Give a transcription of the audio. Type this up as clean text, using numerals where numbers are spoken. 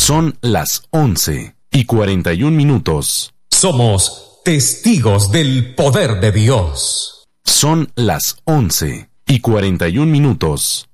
Son las 11:41. Somos testigos del poder de Dios. Son las 11:41.